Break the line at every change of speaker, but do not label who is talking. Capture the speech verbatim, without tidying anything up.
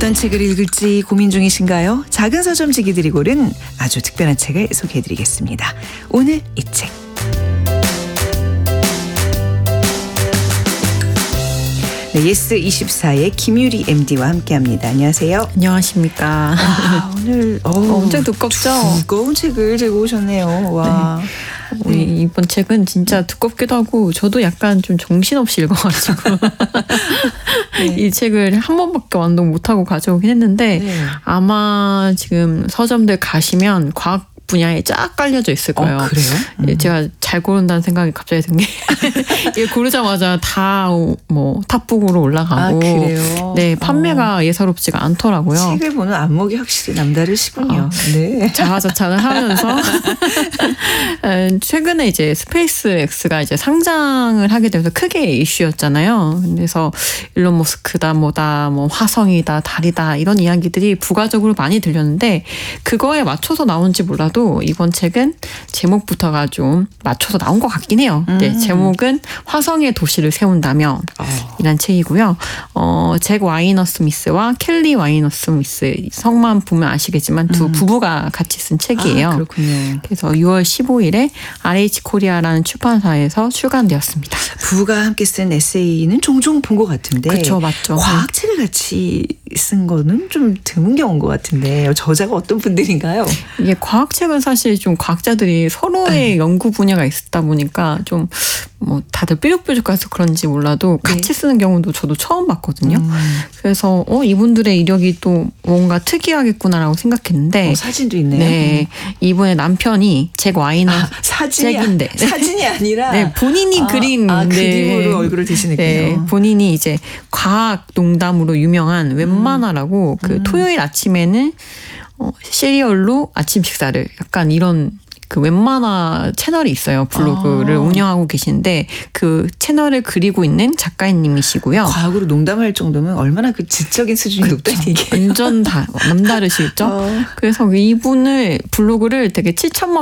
어떤 책을 읽을지 고민 중이신가요? 작은 서점지기들이 고른 아주 특별한 책을 소개해드리겠습니다. 오늘 이 책. 네, 예스이십사의 김유리 엠디와 함께합니다. 안녕하세요.
안녕하십니까.
아, 오늘 어,
엄청 두껍죠?
두꺼운 책을 들고 오셨네요. 와.
네. 우리 네. 이번 책은 진짜 두껍기도 하고 저도 약간 좀 정신없이 읽어가지고 네. 이 책을 한 번밖에 완독 못하고 가져오긴 했는데 네. 아마 지금 서점들 가시면 과학 분야에 쫙 깔려져 있을 거예요.
어, 그래요? 음.
제가 잘 고른다는 생각이 갑자기 든 게 이게 고르자마자 다 뭐 탑북으로 올라가고
아, 그래요?
네, 판매가 어. 예사롭지가 않더라고요.
책을 보는 안목이 확실히 남다르시군요.
어,
네.
자화자찬을 하면서 최근에 이제 스페이스X가 이제 상장을 하게 되면서 크게 이슈였잖아요. 그래서 일론 머스크다 뭐다 뭐 화성이다 달이다 이런 이야기들이 부가적으로 많이 들렸는데 그거에 맞춰서 나온지 몰라도 이번 책은 제목부터가 좀 맞춰서 나온 것 같긴 해요. 음. 네, 제목은 화성의 도시를 세운다면 어. 이란 책이고요. 어, 잭 와이너 스미스와 켈리 와이너 스미스 성만 보면 아시겠지만 두 음. 부부가 같이 쓴 책이에요.
아, 그렇군요.
그래서 유월 십오일에 알에이치 코리아라는 출판사에서 출간되었습니다.
부부가 함께 쓴 에세이는 종종 본 것 같은데
그렇죠, 맞죠.
과학책을 같이 쓴 거는 좀 드문 경우인 것 같은데 저자가 어떤 분들인가요?
이게 과학책은 사실 좀 과학자들이 서로의 네. 연구 분야가 있다 보니까 좀 뭐 다들 뾰족뾰족해서 그런지 몰라도 같이 네. 쓰는 경우도 저도 처음 봤거든요. 음. 그래서 어 이분들의 이력이 또 뭔가 특이하겠구나라고 생각했는데
어, 사진도 있네요.
네, 이분의 남편이 잭 와이너
아, 사진이,
잭인데
사진이 아니라
네, 본인이
아,
그린
아,
네.
그림으로 얼굴을 대신했군요.
네, 본인이 이제 과학 농담으로 유명한 웬만하라고 음. 그 토요일 아침에는 어, 시리얼로 아침 식사를 약간 이런 그 웬만화 채널이 있어요. 블로그를 아. 운영하고 계신데 그 채널을 그리고 있는 작가님이시고요.
과학으로 농담할 정도면 얼마나 그 지적인 수준이 높다는 얘기예요.
완전 다 남다르시죠. 어. 그래서 이분을 블로그를 되게 칠천만